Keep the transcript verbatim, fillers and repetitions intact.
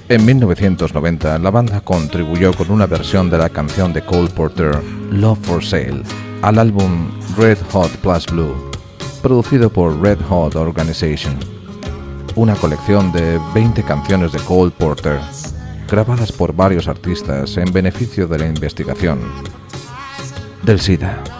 En mil novecientos noventa, la banda contribuyó con una versión de la canción de Cole Porter, Love for Sale, al álbum Red Hot Plus Blue, producido por Red Hot Organization, una colección de veinte canciones de Cole Porter, grabadas por varios artistas en beneficio de la investigación del SIDA.